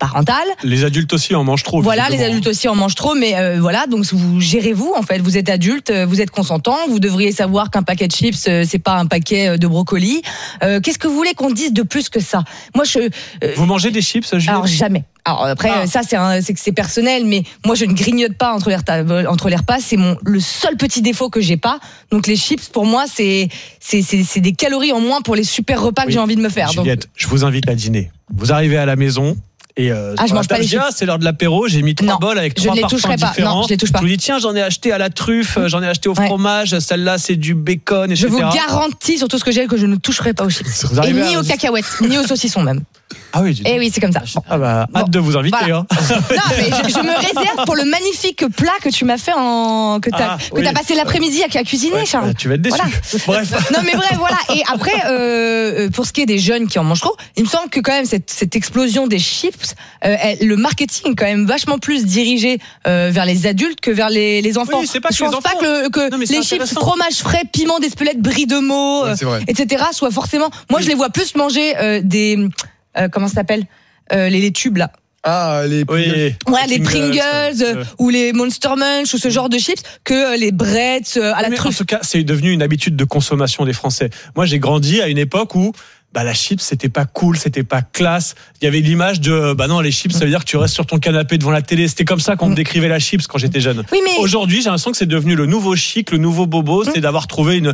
parental. Les adultes aussi en mangent trop. Voilà, les adultes aussi en mangent trop, mais voilà, donc vous gérez-vous en fait. Vous êtes adulte, vous êtes consentant, vous devriez savoir qu'un paquet de chips, c'est pas un paquet de brocolis. Qu'est-ce que vous voulez qu'on dise de plus que ça ? Moi, Vous mangez des chips, Juliette ? Alors jamais. Alors après, ça c'est que c'est personnel, mais moi je ne grignote pas entre les repas. C'est le seul petit défaut que j'ai pas. Donc les chips pour moi c'est des calories en moins pour les super repas que j'ai envie de me faire. Juliette, donc je vous invite à dîner. Vous arrivez à la maison. Et je mange pas les chips. C'est l'heure de l'apéro, j'ai mis 3 bols avec 3 parfums différents. Non, je les touche pas. Je vous dis tiens, j'en ai acheté à la truffe, j'en ai acheté au fromage, celle-là c'est du bacon, etc. Je vous garantis sur tout ce que j'ai que je ne toucherai pas aux chips. Et ni aux cacahuètes, ni aux saucissons même. Ah oui, et oui, c'est comme ça. Hâte de vous inviter. Voilà. Non, mais je me réserve pour le magnifique plat que tu m'as fait que t'as passé l'après-midi à cuisiner, Charles. Tu vas être déçu. Voilà. Bref. Non, mais bref, voilà. Et après, pour ce qui est des jeunes qui en mangent trop, il me semble que quand même cette explosion des chips, le marketing est quand même vachement plus dirigé vers les adultes que vers les enfants. Oui, c'est pas je pense pas que les chips, fromage frais, piment d'Espelette, brie de Meaux, etc. soient forcément. Moi, je les vois plus manger des comment ça s'appelle les tubes là. Ah, les Pringles. Ouais, les Pringles ou les Monster Munch ou ce genre de chips que les Bretz à la truffe. En tout cas, c'est devenu une habitude de consommation des Français. Moi, j'ai grandi à une époque où la chips c'était pas cool, c'était pas classe. Il y avait l'image de non, les chips ça veut dire que tu restes sur ton canapé devant la télé. C'était comme ça qu'on me décrivait la chips quand j'étais jeune. Oui, mais aujourd'hui, j'ai l'impression que c'est devenu le nouveau chic, le nouveau bobo, c'est d'avoir trouvé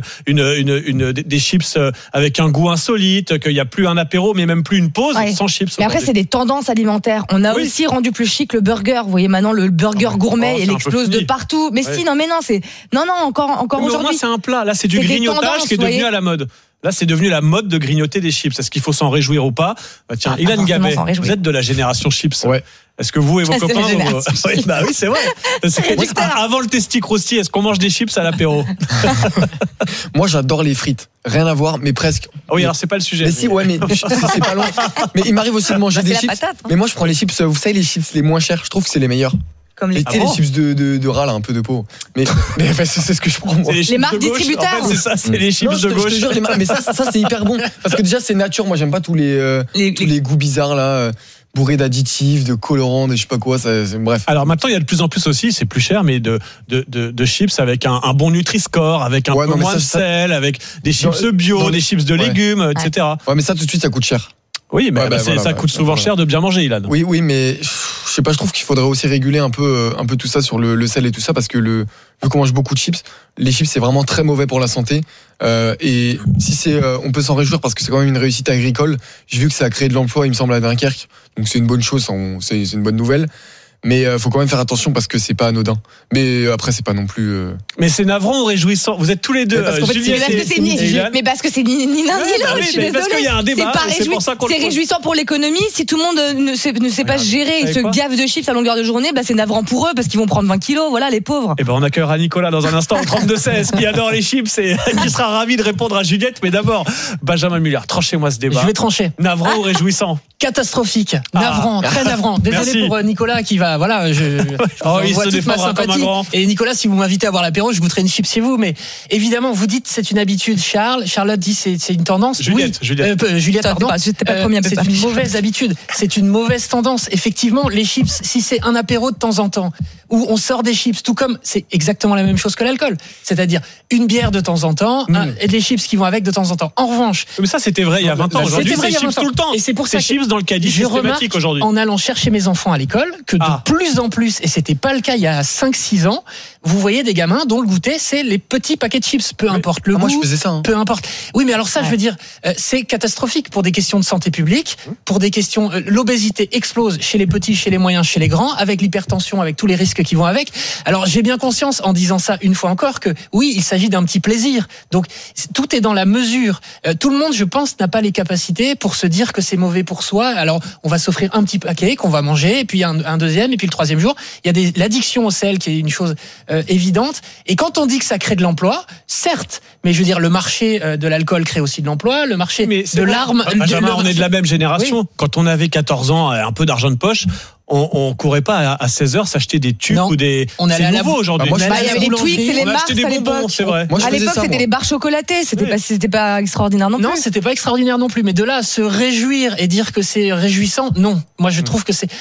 des chips avec un goût insolite, qu'il y a plus un apéro mais même plus une pause sans chips. Mais après c'est des tendances alimentaires. On a aussi rendu plus chic le burger. Vous voyez maintenant le burger gourmet, il explose de partout. Mais encore aujourd'hui. Pour moi c'est un plat. Là c'est du grignotage qui est devenu à la mode. Là, c'est devenu la mode de grignoter des chips. Est-ce qu'il faut s'en réjouir ou pas ? Tiens, Ilan Gabet, vous êtes de la génération chips. Ouais. Est-ce que vous et vos copains... Oui, c'est vrai. Avant le testi crousti, est-ce qu'on mange des chips à l'apéro ? Moi, j'adore les frites. Rien à voir, mais presque. Oui, alors c'est pas le sujet. Mais si, mais c'est pas long. Mais il m'arrive aussi de manger des chips. Patate, Mais moi, je prends les chips, vous savez, les chips les moins chers, je trouve que c'est les meilleurs. Comme les chips de rat là, un peu de peau. Mais c'est ce que je prends moi. Les marques distributeurs. En fait, c'est ça, c'est les chips de gauche. Je te jure, mais ça c'est hyper bon parce que déjà c'est nature. Moi j'aime pas tous les goûts bizarres là, bourrés d'additifs, de colorants, de je sais pas quoi. Bref. Alors maintenant il y a de plus en plus aussi, c'est plus cher, mais de chips avec un bon Nutri-Score, avec un peu moins de sel, avec des chips bio, des chips de légumes, etc. Ouais, mais ça tout de suite ça coûte cher. Oui, mais ça coûte souvent cher de bien manger, Ilan. Oui, mais je sais pas, je trouve qu'il faudrait aussi réguler un peu tout ça sur le sel et tout ça, parce que vu qu'on mange beaucoup de chips, les chips c'est vraiment très mauvais pour la santé. Et si on peut s'en réjouir parce que c'est quand même une réussite agricole. J'ai vu que ça a créé de l'emploi, il me semble, à Dunkerque, donc c'est une bonne chose, c'est une bonne nouvelle. Mais faut quand même faire attention parce que c'est pas anodin. Mais après c'est pas non plus. Mais c'est navrant ou réjouissant. Vous êtes tous les deux. Parce que c'est ni l'un ni l'autre. Je suis désolée. Parce qu'il y a un débat. C'est réjouissant pour l'économie. Si tout le monde ne sait pas gérer et se gave de chips à longueur de journée, c'est navrant pour eux parce qu'ils vont prendre 20 kilos. Voilà les pauvres. Et on accueillera Nicolas dans un instant au 32-16 qui adore les chips et qui sera ravi de répondre à Juliette. Mais d'abord, Benjamin Muller, tranchez-moi ce débat. Je vais trancher. Navrant ou réjouissant ? Catastrophique, navrant, très navrant. Désolé pour Nicolas qui va, je vois toute ma sympathie. Et Nicolas, si vous m'invitez à boire l'apéro, je goûterai une chips chez vous. Mais évidemment, vous dites c'est une habitude. Charlotte dit c'est une tendance. Juliette, pardon. C'est une mauvaise habitude. C'est une mauvaise tendance. Effectivement, les chips, si c'est un apéro de temps en temps où on sort des chips, tout comme c'est exactement la même chose que l'alcool, c'est-à-dire une bière de temps en temps et des chips qui vont avec de temps en temps. En revanche, mais ça c'était vrai il y a 20 ans. Aujourd'hui, c'est chips tout le temps. Et c'est pour ça que chips dans le caddie systématique aujourd'hui. En allant chercher mes enfants à l'école, que de plus en plus, et c'était pas le cas il y a 5-6 ans, vous voyez des gamins dont le goûter c'est les petits paquets de chips, peu importe le goût. Moi je faisais ça. Peu importe. Oui, mais alors ça, je veux dire, c'est catastrophique pour des questions de santé publique, pour des questions. L'obésité explose chez les petits, chez les moyens, chez les grands, avec l'hypertension, avec tous les risques qui vont avec. Alors j'ai bien conscience, en disant ça une fois encore, que oui, il s'agit d'un petit plaisir. Donc tout est dans la mesure. Tout le monde, je pense, n'a pas les capacités pour se dire que c'est mauvais pour soi. Alors on va s'offrir un petit paquet qu'on va manger, et puis un deuxième, et puis le troisième jour. Il y a l'addiction au sel qui est une chose évidente. Et quand on dit que ça crée de l'emploi, certes, mais je veux dire, le marché de l'alcool crée aussi de l'emploi, le marché de l'arme. Benjamin, on est de la même génération. Oui. Quand on avait 14 ans, un peu d'argent de poche, on courait pas à 16h s'acheter des tubes ou des. C'est nouveau aujourd'hui. Il y avait les Twix et les Mars à l'époque. C'est vrai. À l'époque, c'était les barres chocolatées. C'était pas extraordinaire non plus. Non, c'était pas extraordinaire non plus. Mais de là à se réjouir et dire que c'est réjouissant, non. Moi, je trouve que c'est